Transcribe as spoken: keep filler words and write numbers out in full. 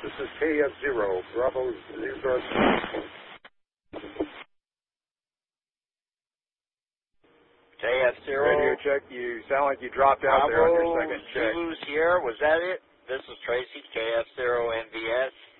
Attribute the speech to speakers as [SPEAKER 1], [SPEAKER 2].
[SPEAKER 1] This is K F zero, Bravo Zero.
[SPEAKER 2] K F zero.
[SPEAKER 1] Radio check. You sound like you dropped out
[SPEAKER 2] Bravo
[SPEAKER 1] there on your second check.
[SPEAKER 2] Zulu Sierra, was that it? This is Tracy, K F zero N V S.